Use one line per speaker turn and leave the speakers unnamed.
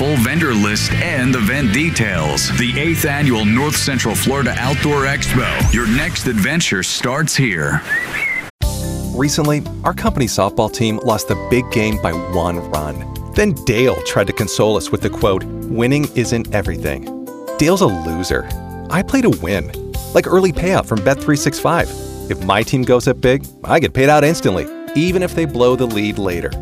full vendor list and event details. The 8th Annual North Central Florida Outdoor Expo. Your next adventure starts here.
Recently, our company softball team lost the big game by 1 run. Then Dale tried to console us with the quote, "Winning isn't everything." Dale's a loser. I play to win, like early payout from Bet365. If my team goes up big, I get paid out instantly, even if they blow the lead later.